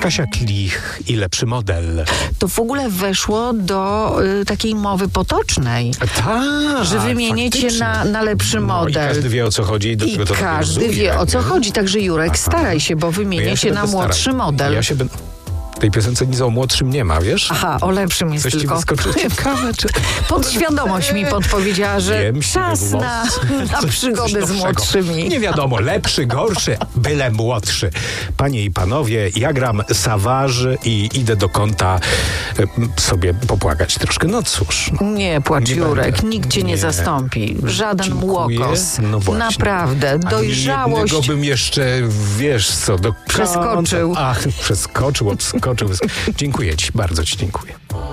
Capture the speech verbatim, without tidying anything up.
Kasia Klich i lepszy model. To w ogóle weszło do y, takiej mowy potocznej. Tak, że wymienię cię na, na lepszy no, model. I każdy wie, o co chodzi i do I czego to każdy nawiązuje, wie, o co nie? chodzi. Także Jurek, Aha. staraj się, bo wymienię No ja cię na będę młodszy starał. model. Ja się będę... W tej piosence nic o młodszym nie ma, wiesz? Aha, o lepszym jest Coś ci tylko. wyskoczy ciekawe, czy... Podświadomość mi podpowiedziała, że Wiem, siwy czas włos. na, na Coś- przygodę coś z nowszego. młodszymi. Nie wiadomo, lepszy, gorszy, byle młodszy. Panie i panowie, ja gram Savage i idę do kąta e, sobie popłakać troszkę. No cóż. No. Nie płacz, Nie Jurek, będę. nikt cię nie, Nie. zastąpi. Żaden Dziękuję. młokos. No właśnie. Naprawdę, A dojrzałość. jednego bym jeszcze, wiesz co, do Przeskoczył. Ach, przeskoczył, obskoczył. Dziękuję ci, bardzo ci dziękuję.